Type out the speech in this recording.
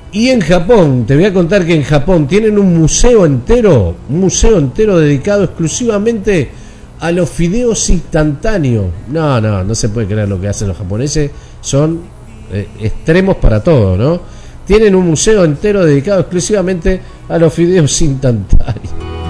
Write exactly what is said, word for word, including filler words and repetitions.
Y en Japón, te voy a contar que en Japón tienen un museo entero, un museo entero dedicado exclusivamente a los fideos instantáneos. No, no, no se puede creer lo que hacen los japoneses, son eh, extremos para todo, ¿no? Tienen un museo entero dedicado exclusivamente a los fideos instantáneos.